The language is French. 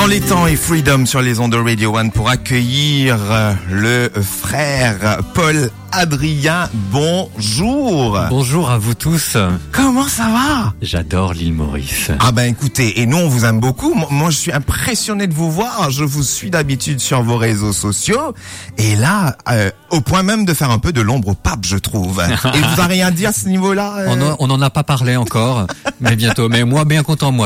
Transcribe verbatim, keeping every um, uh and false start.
Prends les temps et Freedom sur les ondes de Radio One pour accueillir le frère Paul Adrien. Bonjour. Bonjour à vous tous. Comment ça va? J'adore l'île Maurice. Ah ben écoutez, et nous on vous aime beaucoup. Moi je suis impressionné de vous voir. Je vous suis d'habitude sur vos réseaux sociaux. Et là, euh, au point même de faire un peu de l'ombre au pape, je trouve. Et vous n'avez rien dit à ce niveau-là euh... On n'en a pas parlé encore, mais bientôt. Mais moi, bien content, moi.